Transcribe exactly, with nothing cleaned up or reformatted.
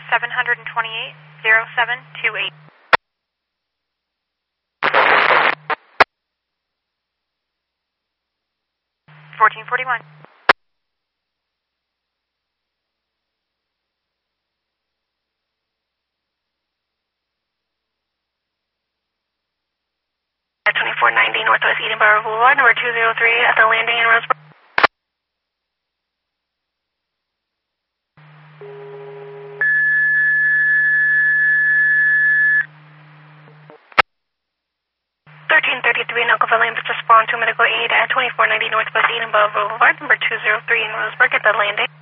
seven twenty-eight, zero seven two eight. fourteen forty-one. twenty-four ninety Northwest Edinburgh Boulevard, number two zero three at the landing in Roseburg. thirteen thirty-three Nuckleville Lane, just respond to medical aid at twenty-four ninety Northwest Edinburgh Boulevard, number two zero three in Roseburg at the landing.